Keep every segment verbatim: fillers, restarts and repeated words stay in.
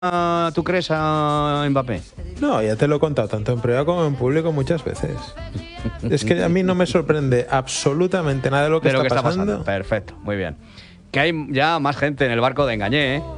a, ¿tú crees a Mbappé? No, ya te lo he contado, tanto en privado como en público muchas veces. Es que a mí no me sorprende absolutamente nada de lo que, de lo está, que pasando. está pasando. Perfecto, muy bien. Que hay ya más gente en el barco de Engañé, ¿eh?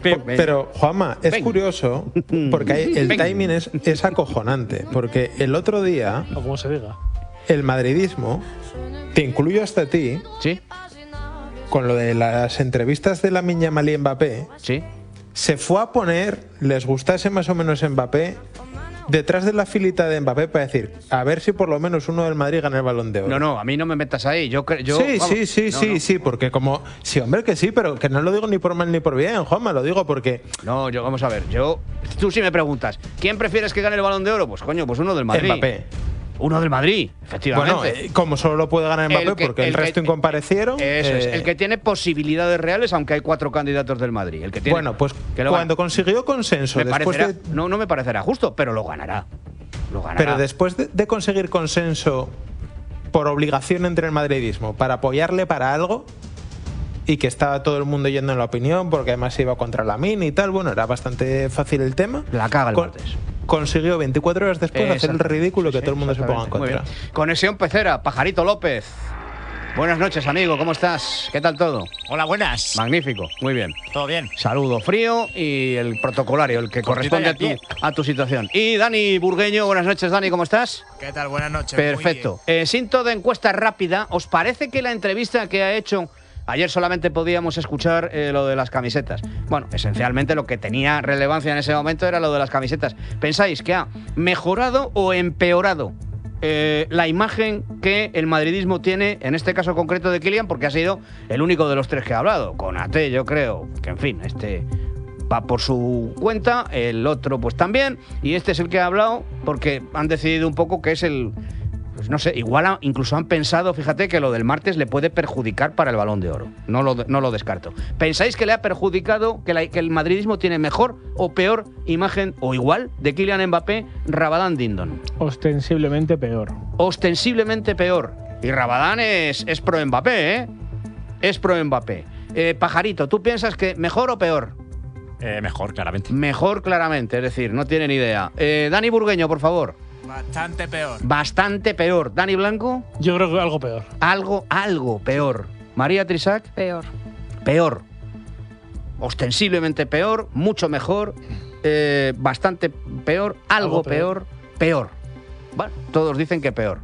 Pero, Juanma, es Ven. curioso porque hay, el Ven. timing es, es acojonante. Porque el otro día, o como se diga, el madridismo, te incluyo hasta a ti, ¿sí? Con lo de las entrevistas de Lamine Yamal y Mbappé, ¿sí? Se fue a poner, les gustase más o menos Mbappé, detrás de la filita de Mbappé para decir, a ver si por lo menos uno del Madrid gana el Balón de Oro. No, no, a mí no me metas ahí. Yo, yo, sí, vamos, sí, sí, no, sí, no. sí, porque como… Sí, hombre, que sí, pero que no lo digo ni por mal ni por bien, Juanma, lo digo porque… No, yo, vamos a ver, yo… Tú sí me preguntas, ¿quién prefieres que gane el Balón de Oro? Pues coño, pues uno del Madrid. Mbappé. Uno del Madrid, efectivamente. Bueno, eh, como solo lo puede ganar Mbappé el que, porque el, el resto que, incomparecieron… Eso eh, es, el que tiene posibilidades reales, aunque hay cuatro candidatos del Madrid. El que tiene, bueno, pues que lo cuando gana. consiguió consenso… Me después parecerá, de, no, no me parecerá justo, pero lo ganará. Lo ganará. Pero después de, de conseguir consenso por obligación entre el madridismo, para apoyarle para algo, y que estaba todo el mundo yendo en la opinión, porque además se iba contra Lamine y tal, bueno, era bastante fácil el tema. La caga el Con, martes. Consiguió veinticuatro horas después hacer el ridículo, sí, que todo el mundo se ponga en contra. Conexión Pecera, Pajarito López. Buenas noches, amigo, ¿cómo estás? ¿Qué tal todo? Hola, buenas. Magnífico, muy bien. Todo bien. Saludo frío y el protocolario, el que corresponde a tu, a tu situación. Y Dani Burgueño, buenas noches, Dani, ¿cómo estás? ¿Qué tal? Buenas noches. Perfecto. Eh, Sinto de encuesta rápida, ¿os parece que la entrevista que ha hecho… Ayer solamente podíamos escuchar eh, lo de las camisetas. Bueno, esencialmente lo que tenía relevancia en ese momento era lo de las camisetas. ¿Pensáis que ha mejorado o empeorado eh, la imagen que el madridismo tiene, en este caso concreto de Kylian, porque ha sido el único de los tres que ha hablado? Con Ate, yo creo que, en fin, este va por su cuenta, el otro pues también, y este es el que ha hablado porque han decidido un poco que es el… Pues no sé, igual ha, incluso han pensado, fíjate, que lo del martes le puede perjudicar para el Balón de Oro. No lo, no lo descarto. ¿Pensáis que le ha perjudicado, que, la, que el madridismo tiene mejor o peor imagen, o igual, de Kylian Mbappé, Rabadán Dindon? Ostensiblemente peor. Ostensiblemente peor. Y Rabadán es, es pro Mbappé, ¿eh? Es pro Mbappé. Eh, Pajarito, ¿tú piensas que mejor o peor? Eh, mejor, claramente. Mejor, claramente, es decir, no tienen idea. Eh, Dani Burgueño, por favor. Bastante peor. Bastante peor. ¿Dani Blanco? Yo creo que algo peor. Algo, algo peor. ¿María Trisac? Peor. Peor. Ostensiblemente peor, mucho mejor, eh, bastante peor, algo, algo peor. peor, peor. Bueno, todos dicen que peor.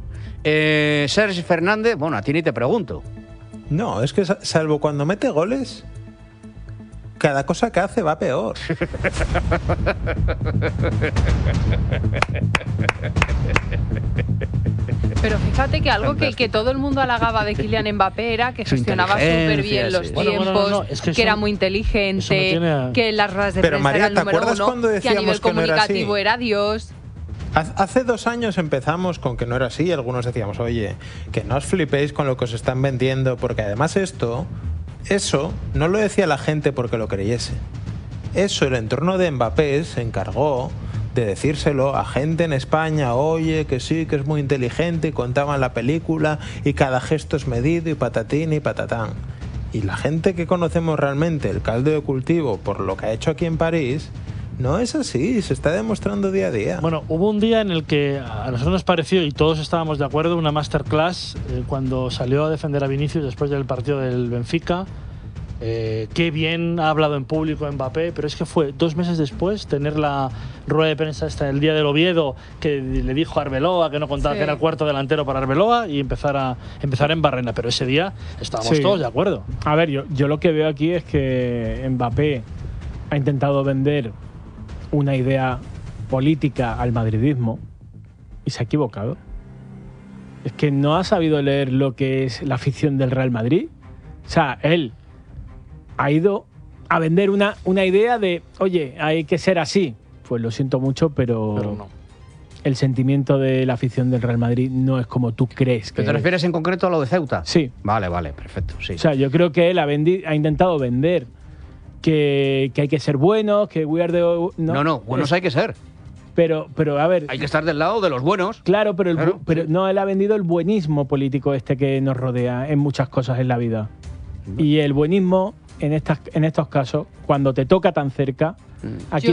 Eh, Sergi Fernández, bueno, a ti ni te pregunto. No, es que salvo cuando mete goles… Cada cosa que hace va peor. Pero fíjate que algo que, que todo el mundo halagaba de Kylian Mbappé era que gestionaba súper bien los sí. tiempos, bueno, bueno, no, no, es que, que eso, era muy inteligente, a... que en las ruedas de Pero prensa María, era el ¿te número acuerdas uno, cuando que a nivel que no era comunicativo así? era Dios. Hace dos años empezamos con que no era así. Algunos decíamos, oye, que no os flipéis con lo que os están vendiendo, porque además esto, eso no lo decía la gente porque lo creyese. Eso el entorno de Mbappé se encargó de decírselo a gente en España, oye, que sí, que es muy inteligente, y contaban la película y cada gesto es medido y patatín y patatán. Y la gente que conocemos realmente el caldo de cultivo por lo que ha hecho aquí en París, no es así, se está demostrando día a día. Bueno, hubo un día en el que a nosotros nos pareció, y todos estábamos de acuerdo, una masterclass eh, cuando salió a defender a Vinicius después del partido del Benfica. Eh, qué bien ha hablado en público Mbappé, pero es que fue dos meses después tener la rueda de prensa esta el día del Oviedo, que le dijo a Arbeloa que no contaba, sí, que era el cuarto delantero para Arbeloa, y empezar a empezar en Barrena, pero ese día estábamos sí. todos de acuerdo. A ver, yo, yo lo que veo aquí es que Mbappé ha intentado vender una idea política al madridismo y se ha equivocado. Es que no ha sabido leer lo que es la afición del Real Madrid. O sea, él ha ido a vender una, una idea de, oye, hay que ser así. Pues lo siento mucho, pero, pero no. El sentimiento de la afición del Real Madrid no es como tú crees que ¿Te es. refieres en concreto a lo de Ceuta? Sí. Vale, vale, perfecto, sí. O sea, yo creo que él ha, vendi- ha intentado vender que, que hay que ser buenos, que we are the… No, no, no buenos hay que ser. Pero, pero a ver… Hay que estar del lado de los buenos. Claro, pero, el, claro, pero sí. no, él ha vendido el buenismo político este que nos rodea en muchas cosas en la vida. Y el buenismo en, estas, en estos casos, cuando te toca tan cerca, aquí